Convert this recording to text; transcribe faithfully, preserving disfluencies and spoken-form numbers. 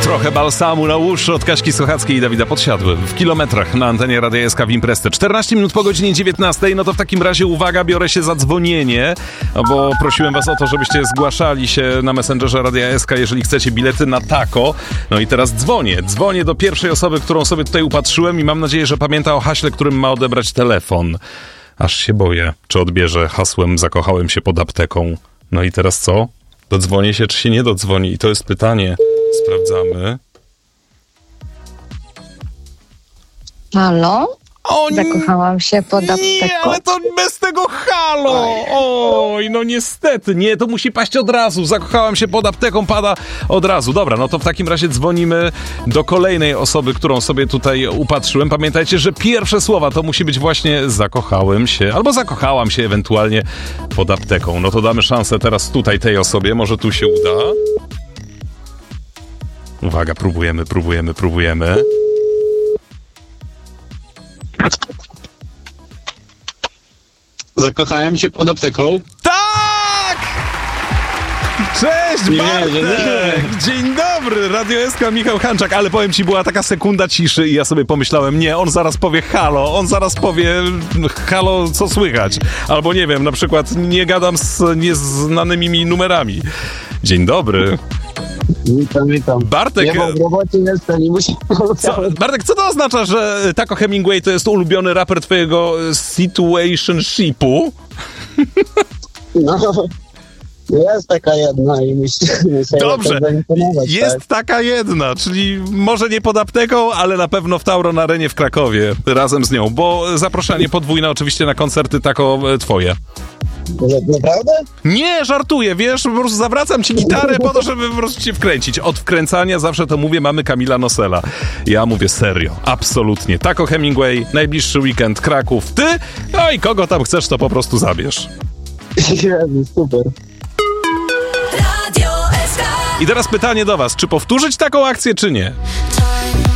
Trochę balsamu na uszy od Kaśki Sochackiej i Dawida Podsiadły w kilometrach na antenie Radia S K w Imprezę. czternaście minut po godzinie dziewiętnastej, no to w takim razie uwaga, biorę się za dzwonienie, no bo prosiłem was o to, żebyście zgłaszali się na Messengerze Radia S K, jeżeli chcecie bilety na Taco. No i teraz dzwonię. Dzwonię do pierwszej osoby, którą sobie tutaj upatrzyłem i mam nadzieję, że pamięta o haśle, którym ma odebrać telefon. Aż się boję, czy odbierze hasłem "zakochałem się pod apteką". No i teraz co? Dodzwonię się, czy się nie dodzwoni? I to jest pytanie. Sprawdzamy. Halo? O, Zakochałam się pod apteką. Nie, ale to bez tego halo! Oj, no niestety, nie, to musi paść od razu. Zakochałam się pod apteką, pada od razu. Dobra, no to w takim razie dzwonimy do kolejnej osoby, którą sobie tutaj upatrzyłem. Pamiętajcie, że pierwsze słowa to musi być właśnie zakochałem się, albo zakochałam się ewentualnie pod apteką. No to damy szansę teraz tutaj tej osobie, może tu się uda. Uwaga, próbujemy, próbujemy, próbujemy. Zakochałem się pod apteką. Tak! Cześć, Bartek! Dzień dobry, Radio S K, Michał Hanczak, ale powiem ci, była taka sekunda ciszy i ja sobie pomyślałem, nie, on zaraz powie halo, on zaraz powie halo, co słychać? Albo nie wiem, na przykład nie gadam z nieznanymi mi numerami. Dzień dobry. Witam, witam. Bartek, ja w robocie jestem i muszę... Co, Bartek, co to oznacza, że Taco Hemingway to jest ulubiony raper twojego situationshipu? No, jest taka jedna i myślę, że dobrze, jest tak? taka jedna, czyli może nie pod apteką, ale na pewno w Tauron Arenie w Krakowie razem z nią, bo zaproszenie podwójne oczywiście na koncerty Taco twoje. Naprawdę? Nie, żartuję, wiesz, po prostu zawracam ci gitarę po to, żeby po prostu cię wkręcić. Od wkręcania zawsze to mówię, mamy Kamila Nosela. Ja mówię serio, absolutnie. Taco Hemingway, najbliższy weekend Kraków, ty, no i kogo tam chcesz, to po prostu zabierz. Jezu, super. I teraz pytanie do was, czy powtórzyć taką akcję, czy nie?